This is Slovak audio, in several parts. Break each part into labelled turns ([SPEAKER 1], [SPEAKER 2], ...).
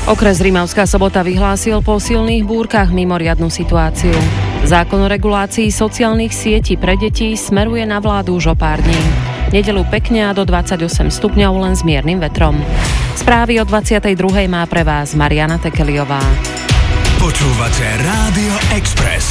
[SPEAKER 1] Okres Rimavská Sobota vyhlásil po silných búrkach mimoriadnu situáciu. Zákon o regulácii sociálnych sietí pre deti smeruje na vládu už o pár dní. Nedeľu pekne a do 28 stupňov len s miernym vetrom. Správy o 22. má pre vás Mariana Tekeliová.
[SPEAKER 2] Počúvate Rádio Express.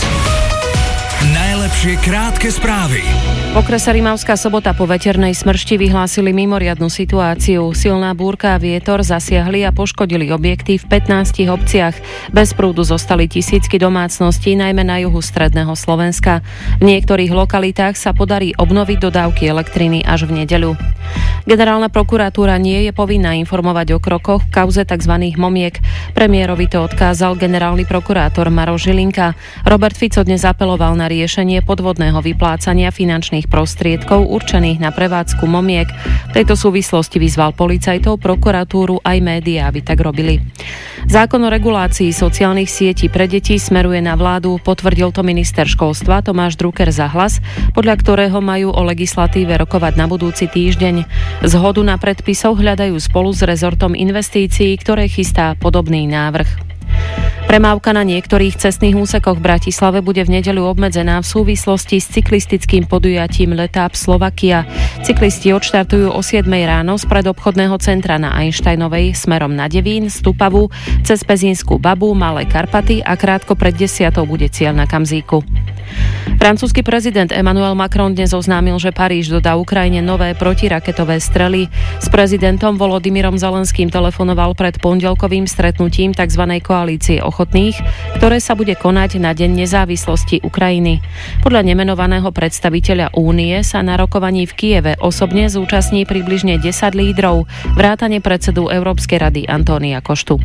[SPEAKER 2] Najlepšie krátke správy.
[SPEAKER 1] V okrese Rimavská Sobota po veternej smršti vyhlásili mimoriadnu situáciu. Silná búrka a vietor zasiahli a poškodili objekty v 15 obciach. Bez prúdu zostali tisícky domácností, najmä na juhu stredného Slovenska. V niektorých lokalitách sa podarí obnoviť dodávky elektriny až v nedeľu. Generálna prokuratúra nie je povinná informovať o krokoch v kauze tzv. Momiek. Premiérovi to odkázal generálny prokurátor Maroš Žilinka. Robert Fico dnes apeloval na riešenie podvodného vyplácania finančných prostriedkov určených na prevádzku momiek. V tejto súvislosti vyzval policajtov, prokuratúru aj médiá, aby tak robili. Zákon o regulácii sociálnych sietí pre deti smeruje na vládu, potvrdil to minister školstva Tomáš Drucker za Hlas, podľa ktorého majú o legislatíve rokovať na budúci týždeň. Zhodu na predpisoch hľadajú spolu s rezortom investícií, ktoré chystá podobný návrh. Premávka na niektorých cestných úsekoch v Bratislave bude v nedeľu obmedzená v súvislosti s cyklistickým podujatím Letáb Slovakia. Cyklisti odštartujú o 7 ráno z predobchodného centra na Einsteinovej smerom na Devín, Stupavu, cez Pezínsku Babu, Malé Karpaty a krátko pred 10 bude cieľ na Kamzíku. Francúzsky prezident Emmanuel Macron dnes oznámil, že Paríž dodá Ukrajine nové protiraketové strely. S prezidentom Volodymyrom Zelenským telefonoval pred pondelkovým stretnutím tzv. Koalície ochotných, ktoré sa bude konať na Deň nezávislosti Ukrajiny. Podľa nemenovaného predstaviteľa Únie sa na rokovaní v Kieve osobne zúčastní približne 10 lídrov, vrátane predsedu Európskej rady Antónia Koštu.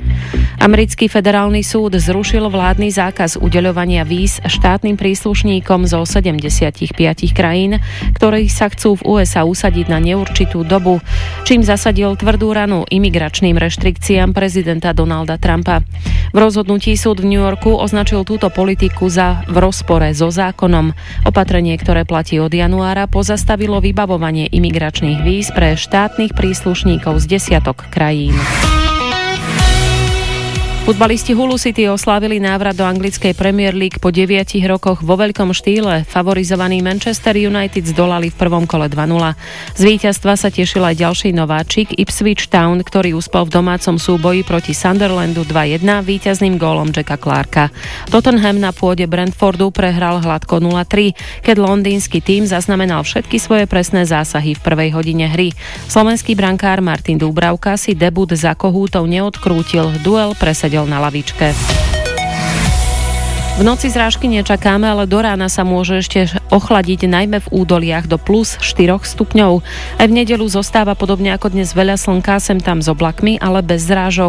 [SPEAKER 1] Americký federálny súd zrušil vládny zákaz udeľovania víz štátnym príslušníkom zo 75 krajín, ktorí sa chcú v USA usadiť na neurčitú dobu, čím zasadil tvrdú ranu imigračným reštrikciám prezidenta Donalda Trumpa. V rozhodnutí súd v New Yorku označil túto politiku za v rozpore so zákonom. Opatrenie, ktoré platí od januára, pozastavilo vybavovanie imigračných víz pre štátnych príslušníkov z desiatok krajín. Futbalisti Hull City oslávili návrat do anglickej Premier League po 9 rokoch vo veľkom štýle. Favorizovaný Manchester United zdolali v prvom kole 2-0. Z víťazstva sa tešil aj ďalší nováčik Ipswich Town, ktorý uspel v domácom súboji proti Sunderlandu 2-1 víťazným gólom Jacka Clarka. Tottenham na pôde Brentfordu prehral hladko 0-3, keď londýnsky tím zaznamenal všetky svoje presné zásahy v prvej hodine hry. Slovenský brankár Martin Dúbravka si debut za Kohútov neodkrútil, duel presedel na lavičke. V noci zrážky nečakáme, ale do rána sa môže ešte ochladiť najmä v údoliach do plus 4 stupňov. Aj v nedeľu zostáva podobne ako dnes veľa slnka, sem tam s oblakmi, ale bez zrážok.